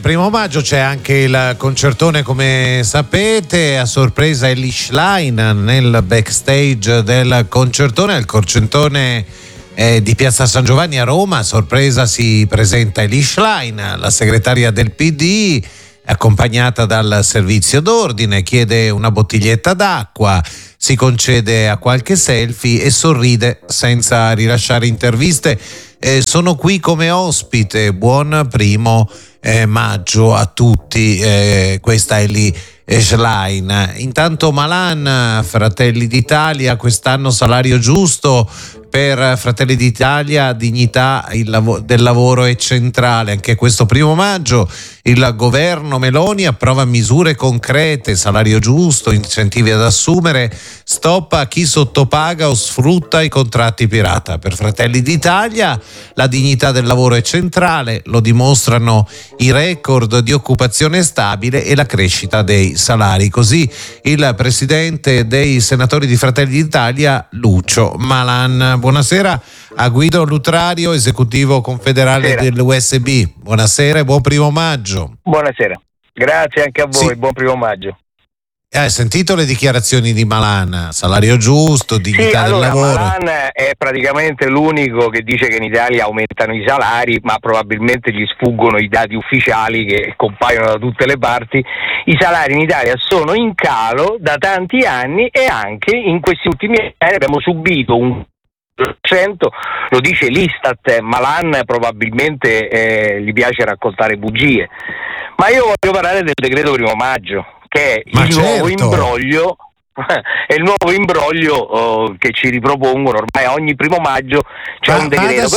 primo maggio c'è anche il concertone, come sapete. A sorpresa Elish Line nel backstage del concertone. Il concertone di Piazza San Giovanni a Roma. A sorpresa si presenta Elish Line, la segretaria del PD, accompagnata dal servizio d'ordine, chiede una bottiglietta d'acqua, si concede a qualche selfie e sorride senza rilasciare interviste. Sono qui come ospite, buon primo maggio a tutti. Questa è Elish Line. Intanto Malan, Fratelli d'Italia, quest'anno salario giusto. Per Fratelli d'Italia dignità del lavoro è centrale. Anche questo primo maggio il governo Meloni approva misure concrete: salario giusto, incentivi ad assumere, stop a chi sottopaga o sfrutta i contratti pirata. Per Fratelli d'Italia la dignità del lavoro è centrale, lo dimostrano i record di occupazione stabile e la crescita dei salari. Così il presidente dei senatori di Fratelli d'Italia, Lucio Malan. Buonasera a Guido Lutrario, esecutivo confederale dell'USB. Buonasera e buon primo maggio. Buonasera, grazie anche a voi, buon primo maggio. Hai sentito le dichiarazioni di Malan? Salario giusto, dignità del lavoro. Malan è praticamente l'unico che dice che in Italia aumentano i salari, ma probabilmente gli sfuggono i dati ufficiali che compaiono da tutte le parti. I salari in Italia sono in calo da tanti anni e anche in questi ultimi anni abbiamo subito un 100%, lo dice l'Istat. Malan probabilmente gli piace raccontare bugie, ma io voglio parlare del decreto primo maggio, che è nuovo imbroglio. È il nuovo imbroglio che ci ripropongono ormai ogni primo maggio. C'è un decreto.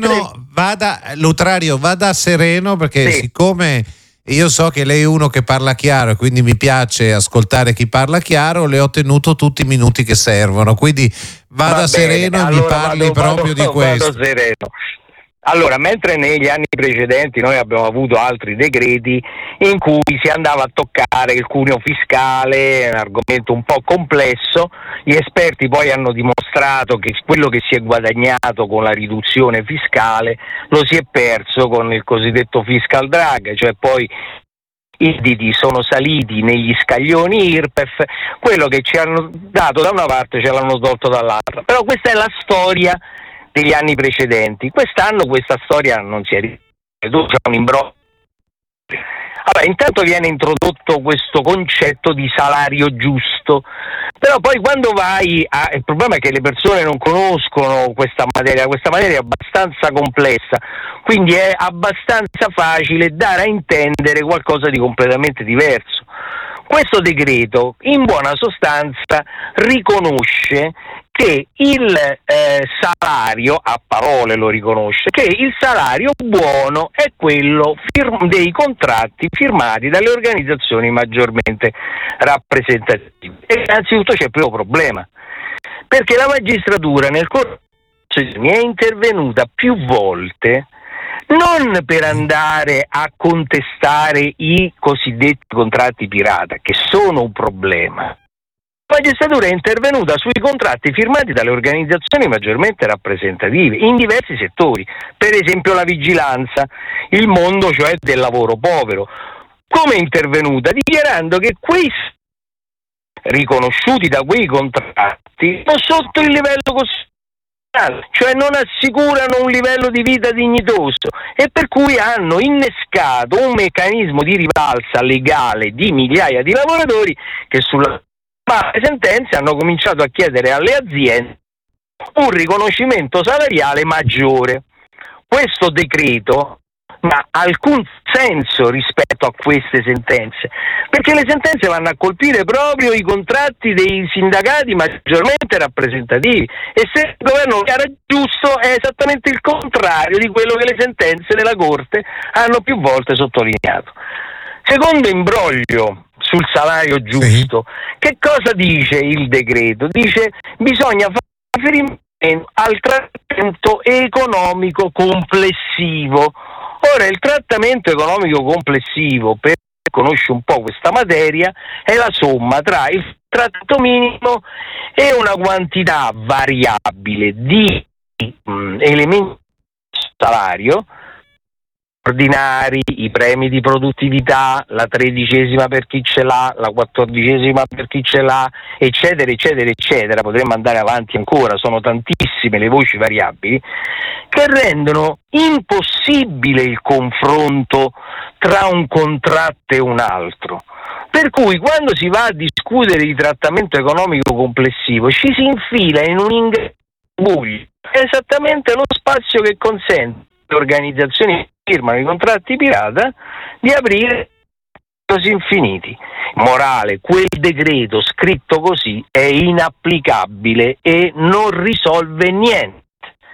Lutrario, vada sereno, perché siccome io so che lei è uno che parla chiaro e quindi mi piace ascoltare chi parla chiaro, le ho tenuto tutti i minuti che servono, quindi vada sereno e mi parli proprio di questo. Vado sereno. Allora, mentre negli anni precedenti noi abbiamo avuto altri decreti in cui si andava a toccare il cuneo fiscale, un argomento un po' complesso, gli esperti poi hanno dimostrato che quello che si è guadagnato con la riduzione fiscale lo si è perso con il cosiddetto fiscal drag, cioè poi i redditi sono saliti negli scaglioni IRPEF, quello che ci hanno dato da una parte ce l'hanno tolto dall'altra. Però questa è la storia degli anni precedenti. Quest'anno questa storia non si è ripetuta, c'è un imbroglio. Allora, intanto viene introdotto questo concetto di salario giusto, però poi quando il problema è che le persone non conoscono questa materia è abbastanza complessa, quindi è abbastanza facile dare a intendere qualcosa di completamente diverso. Questo decreto in buona sostanza riconosce che il salario, a parole lo riconosce, che il salario buono è quello dei contratti firmati dalle organizzazioni maggiormente rappresentative. E innanzitutto c'è il primo problema, perché la magistratura nel corso degli anni è intervenuta più volte non per andare a contestare i cosiddetti contratti pirata, che sono un problema. La magistratura è intervenuta sui contratti firmati dalle organizzazioni maggiormente rappresentative in diversi settori, per esempio la vigilanza, il mondo cioè del lavoro povero. Come è intervenuta? Dichiarando che questi riconosciuti da quei contratti sono sotto il livello costituzionale, cioè non assicurano un livello di vita dignitoso, e per cui hanno innescato un meccanismo di rivalsa legale di migliaia di lavoratori che sulla sentenze hanno cominciato a chiedere alle aziende un riconoscimento salariale maggiore. Questo decreto non ha alcun senso rispetto a queste sentenze, perché le sentenze vanno a colpire proprio i contratti dei sindacati maggiormente rappresentativi, e se il governo era giusto è esattamente il contrario di quello che le sentenze della Corte hanno più volte sottolineato. Secondo imbroglio sul salario giusto, che cosa dice il decreto? Dice bisogna fare riferimento al trattamento economico complessivo. Ora, il trattamento economico complessivo, per chi conosce un po' questa materia, è la somma tra il trattamento minimo e una quantità variabile di elementi di salario ordinari, i premi di produttività, la 13ª per chi ce l'ha, la 14ª per chi ce l'ha, eccetera, eccetera, eccetera. Potremmo andare avanti ancora, sono tantissime le voci variabili che rendono impossibile il confronto tra un contratto e un altro. Per cui quando si va a discutere di trattamento economico complessivo ci si infila in un ingabuglio, è esattamente lo spazio che consente alle organizzazioni che firmano i contratti pirata di aprire così infiniti. Morale, quel decreto scritto così è inapplicabile e non risolve niente.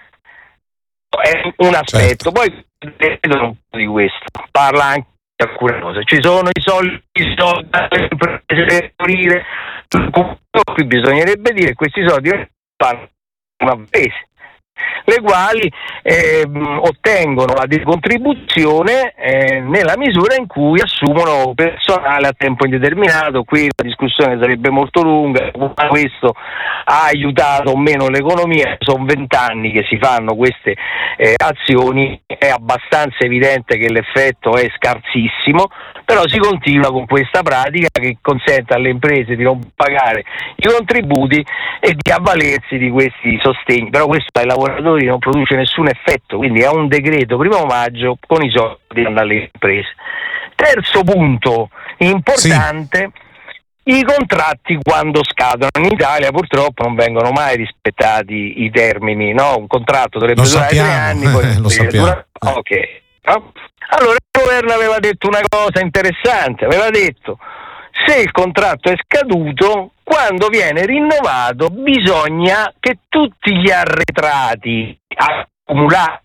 È un aspetto, certo. Poi un po' di questo, parla anche di alcune cose, ci sono i soldi alle imprese per morire, qui bisognerebbe dire che questi soldi vanno a imprese, le quali ottengono la decontribuzione nella misura in cui assumono personale a tempo indeterminato. Qui la discussione sarebbe molto lunga, questo ha aiutato o meno l'economia, sono 20 anni che si fanno queste azioni, è abbastanza evidente che l'effetto è scarsissimo, però si continua con questa pratica che consente alle imprese di non pagare i contributi e di avvalersi di questi sostegni, però questo ai lavoratori non produce nessun effetto, quindi è un decreto 1° maggio con i soldi alle imprese. Terzo punto importante, sì. I contratti quando scadono. In Italia purtroppo non vengono mai rispettati i termini, no? Un contratto dovrebbe durare 3 anni, poi lo sappiamo. Ok. No? Allora il governo aveva detto una cosa interessante, aveva detto: se il contratto è scaduto, quando viene rinnovato bisogna che tutti gli arretrati accumulati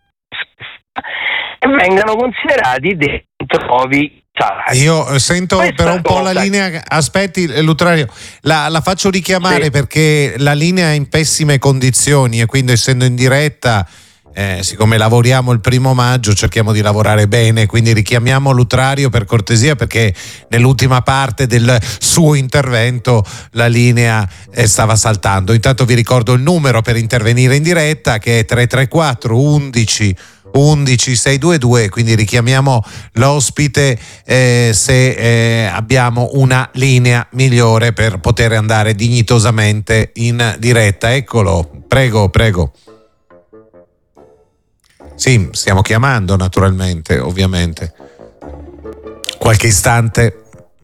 vengano considerati dentro nuovi salari. Io sento questa però un po' la linea. Aspetti, Lutrario, la faccio richiamare, sì. Perché la linea è in pessime condizioni e quindi, essendo in diretta, siccome lavoriamo il 1° maggio, cerchiamo di lavorare bene, quindi richiamiamo Lutrario per cortesia, perché nell'ultima parte del suo intervento la linea stava saltando. Intanto vi ricordo il numero per intervenire in diretta, che è 334 11 622, quindi richiamiamo l'ospite se abbiamo una linea migliore per poter andare dignitosamente in diretta. Eccolo, prego. Sì, stiamo chiamando naturalmente, ovviamente. Qualche istante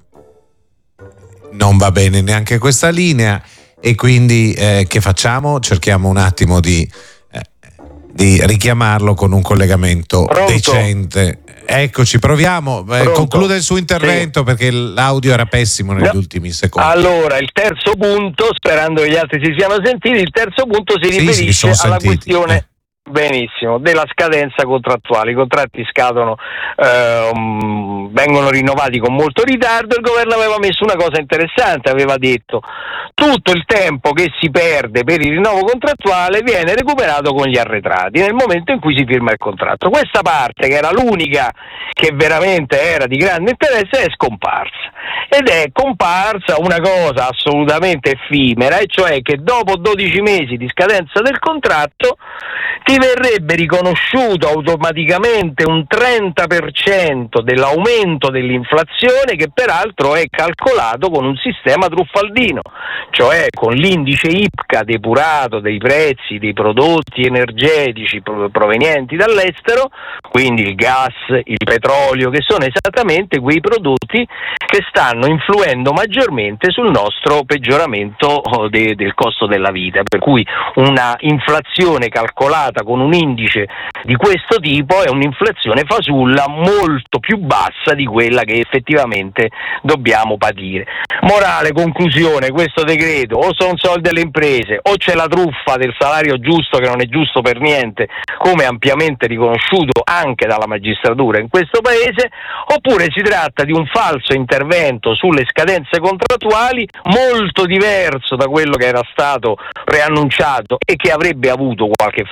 non va bene neanche questa linea e quindi che facciamo? Cerchiamo un attimo di richiamarlo con un collegamento decente. Eccoci, proviamo. Conclude il suo intervento, sì. Perché l'audio era pessimo negli ultimi secondi. Allora, il terzo punto, sperando che gli altri si siano sentiti, il terzo punto si riferisce alla questione benissimo della scadenza contrattuale. I contratti scadono, vengono rinnovati con molto ritardo. Il governo aveva messo una cosa interessante, aveva detto: tutto il tempo che si perde per il rinnovo contrattuale viene recuperato con gli arretrati nel momento in cui si firma il contratto. Questa parte, che era l'unica che veramente era di grande interesse, è scomparsa, ed è comparsa una cosa assolutamente effimera, e cioè che dopo 12 mesi di scadenza del contratto ti verrebbe riconosciuto automaticamente un 30% dell'aumento dell'inflazione, che peraltro è calcolato con un sistema truffaldino, cioè con l'indice IPCA depurato dei prezzi dei prodotti energetici provenienti dall'estero, quindi il gas, il petrolio, che sono esattamente quei prodotti che stanno influendo maggiormente sul nostro peggioramento del costo della vita, per cui una inflazione calcolata con un indice di questo tipo è un'inflazione fasulla molto più bassa di quella che effettivamente dobbiamo patire. Morale, conclusione: questo decreto o sono soldi alle imprese o c'è la truffa del salario giusto, che non è giusto per niente, come ampiamente riconosciuto anche dalla magistratura in questo paese, oppure si tratta di un falso intervento sulle scadenze contrattuali molto diverso da quello che era stato preannunciato e che avrebbe avuto qualche effetto.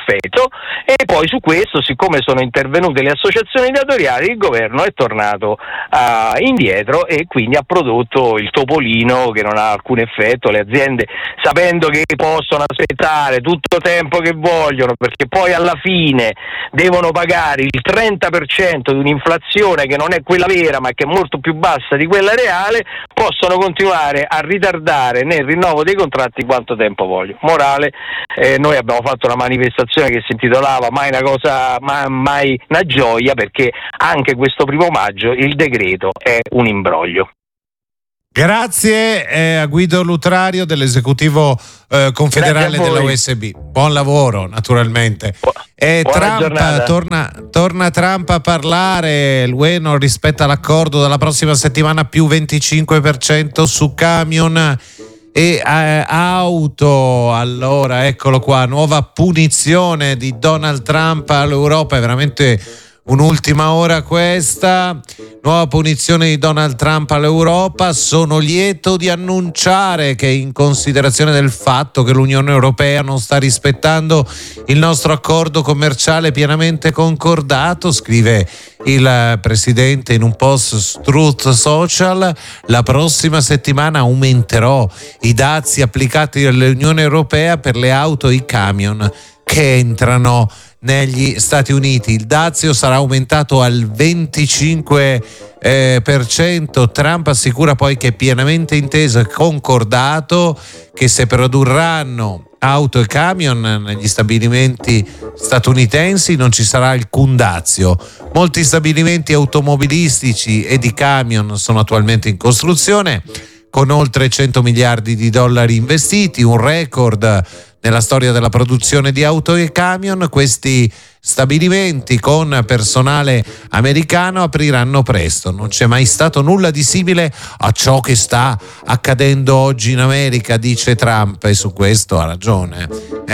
subito, e poi su questo, siccome sono intervenute le associazioni datoriali, il governo è tornato indietro e quindi ha prodotto il topolino che non ha alcun effetto. Le aziende, sapendo che possono aspettare tutto il tempo che vogliono, perché poi alla fine devono pagare il 30% di un'inflazione che non è quella vera ma che è molto più bassa di quella reale, possono continuare a ritardare nel rinnovo dei contratti quanto tempo vogliono. Morale, noi abbiamo fatto una manifestazione che si intitolava mai una gioia, perché anche questo 1° maggio il decreto è un imbroglio. Grazie a Guido Lutrario dell'esecutivo confederale della USB. Buon lavoro, naturalmente. Torna Trump a parlare. L'UE non rispetta l'accordo, dalla prossima settimana più 25% su camion e auto. Allora, eccolo qua, nuova punizione di Donald Trump all'Europa. È veramente un'ultima ora questa. Nuova punizione di Donald Trump all'Europa. Sono lieto di annunciare che, in considerazione del fatto che l'Unione Europea non sta rispettando il nostro accordo commerciale pienamente concordato, scrive il presidente in un post su Truth Social, la prossima settimana aumenterò i dazi applicati dall'Unione Europea per le auto e i camion che entrano negli Stati Uniti. Il dazio sarà aumentato al 25%. Trump assicura poi che è pienamente inteso e concordato che se produrranno auto e camion negli stabilimenti statunitensi non ci sarà alcun dazio. Molti stabilimenti automobilistici e di camion sono attualmente in costruzione, con oltre 100 miliardi di dollari investiti, un record nella storia della produzione di auto e camion. Questi stabilimenti con personale americano apriranno presto. Non c'è mai stato nulla di simile a ciò che sta accadendo oggi in America, dice Trump, e su questo ha ragione.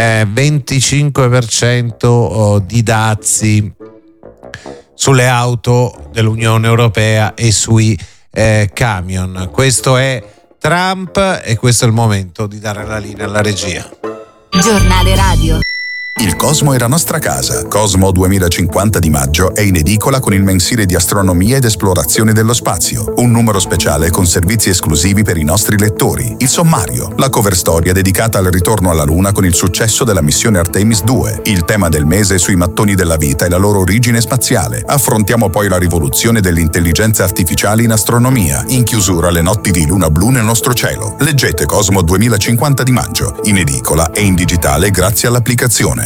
25% di dazi sulle auto dell'Unione Europea e sui camion. Questo è Trump e questo è il momento di dare la linea alla regia. Giornale radio. Il Cosmo è la nostra casa. Cosmo 2050 di maggio è in edicola con il mensile di astronomia ed esplorazione dello spazio. Un numero speciale con servizi esclusivi per i nostri lettori. Il sommario, la cover storia dedicata al ritorno alla Luna con il successo della missione Artemis 2. Il tema del mese sui mattoni della vita e la loro origine spaziale. Affrontiamo poi la rivoluzione dell'intelligenza artificiale in astronomia. In chiusura, le notti di luna blu nel nostro cielo. Leggete Cosmo 2050 di maggio, in edicola e in digitale grazie all'applicazione.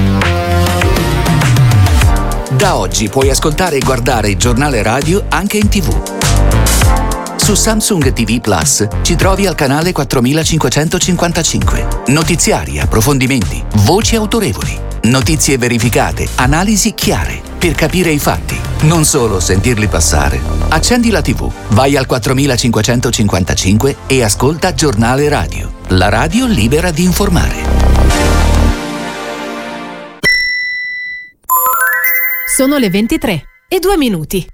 Da oggi puoi ascoltare e guardare il giornale radio anche in TV. Su Samsung TV Plus ci trovi al canale 4555. Notiziari, approfondimenti, voci autorevoli, notizie verificate, analisi chiare, per capire i fatti, non solo sentirli passare. Accendi la TV, vai al 4555 e ascolta Giornale Radio, la radio libera di informare. Sono le 23:02.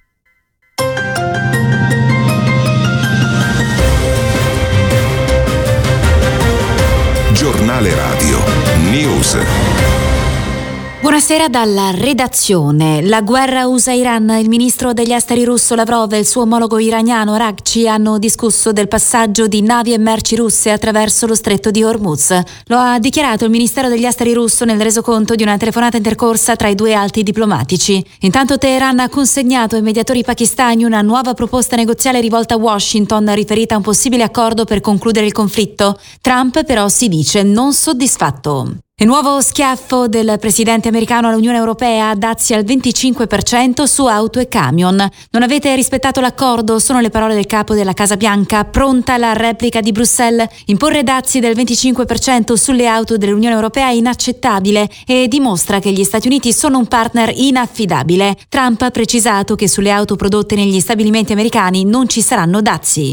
Giornale radio. News. Buonasera dalla redazione. La guerra USA-Iran, il ministro degli esteri russo Lavrov e il suo omologo iraniano Araghchi hanno discusso del passaggio di navi e merci russe attraverso lo stretto di Hormuz. Lo ha dichiarato il ministero degli esteri russo nel resoconto di una telefonata intercorsa tra i due alti diplomatici. Intanto Teheran ha consegnato ai mediatori pakistani una nuova proposta negoziale rivolta a Washington, riferita a un possibile accordo per concludere il conflitto. Trump però si dice non soddisfatto. Il nuovo schiaffo del presidente americano all'Unione Europea, dazi al 25% su auto e camion. Non avete rispettato l'accordo, sono le parole del capo della Casa Bianca. Pronta la replica di Bruxelles. Imporre dazi del 25% sulle auto dell'Unione Europea è inaccettabile e dimostra che gli Stati Uniti sono un partner inaffidabile. Trump ha precisato che sulle auto prodotte negli stabilimenti americani non ci saranno dazi.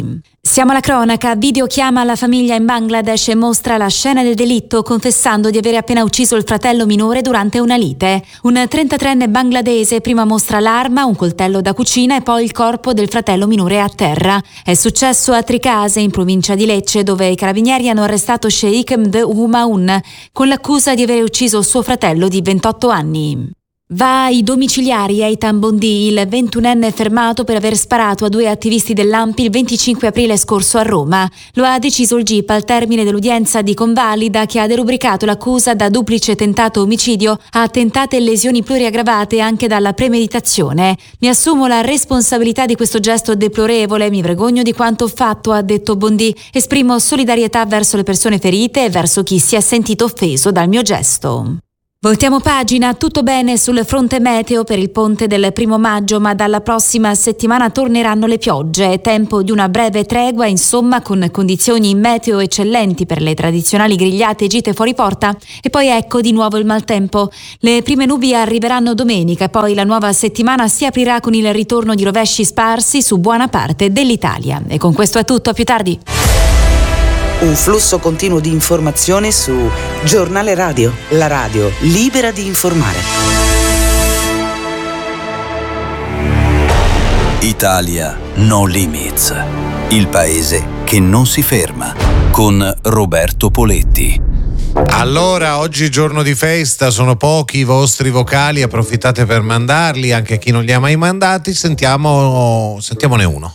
Siamo alla cronaca. Video chiama la famiglia in Bangladesh e mostra la scena del delitto, confessando di avere appena ucciso il fratello minore durante una lite. Un 33enne bangladese prima mostra l'arma, un coltello da cucina e poi il corpo del fratello minore a terra. È successo a Tricase, in provincia di Lecce, dove i carabinieri hanno arrestato Sheikh Md Humaun con l'accusa di aver ucciso suo fratello di 28 anni. Va ai domiciliari Eitan Bondi, il 21enne fermato per aver sparato a 2 attivisti dell'ANPI il 25 aprile scorso a Roma. Lo ha deciso il GIP al termine dell'udienza di convalida, che ha derubricato l'accusa da duplice tentato omicidio a tentate lesioni pluriaggravate anche dalla premeditazione. Mi assumo la responsabilità di questo gesto deplorevole, mi vergogno di quanto ho fatto, ha detto Bondi. Esprimo solidarietà verso le persone ferite e verso chi si è sentito offeso dal mio gesto. Voltiamo pagina, tutto bene sul fronte meteo per il ponte del 1° maggio, ma dalla prossima settimana torneranno le piogge. È tempo di una breve tregua, insomma, con condizioni meteo eccellenti per le tradizionali grigliate e gite fuori porta. E poi ecco di nuovo il maltempo. Le prime nubi arriveranno domenica, poi la nuova settimana si aprirà con il ritorno di rovesci sparsi su buona parte dell'Italia. E con questo è tutto, a più tardi. Un flusso continuo di informazione su Giornale Radio, la radio libera di informare. Italia No Limits, il paese che non si ferma, con Roberto Poletti. Allora, oggi giorno di festa, sono pochi i vostri vocali, approfittate per mandarli, anche chi non li ha mai mandati. Sentiamone uno.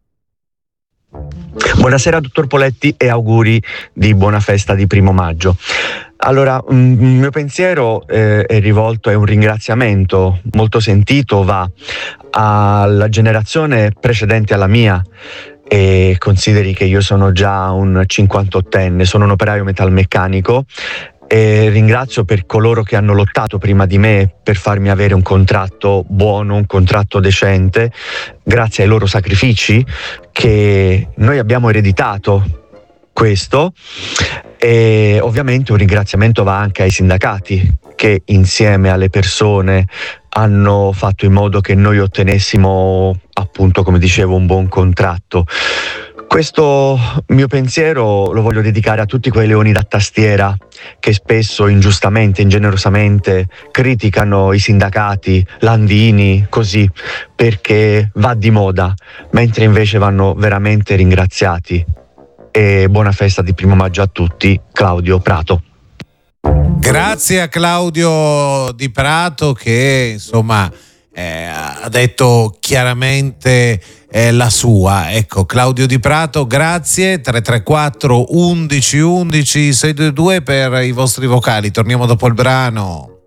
Buonasera dottor Poletti e auguri di buona festa di 1° maggio. Allora, il mio pensiero è rivolto, è un ringraziamento molto sentito, va alla generazione precedente alla mia, e consideri che io sono già un 58enne, sono un operaio metalmeccanico. E ringrazio per coloro che hanno lottato prima di me per farmi avere un contratto buono, un contratto decente, grazie ai loro sacrifici che noi abbiamo ereditato questo. E ovviamente un ringraziamento va anche ai sindacati che insieme alle persone hanno fatto in modo che noi ottenessimo, appunto, come dicevo, un buon contratto. Questo mio pensiero lo voglio dedicare a tutti quei leoni da tastiera che spesso ingiustamente, ingenerosamente criticano i sindacati, Landini, così, perché va di moda, mentre invece vanno veramente ringraziati. E buona festa di 1° maggio a tutti, Claudio Prato. Grazie a Claudio Di Prato che insomma ha detto chiaramente la sua. Ecco, Claudio Di Prato, grazie. 334 11 11 622 per i vostri vocali. Torniamo dopo il brano.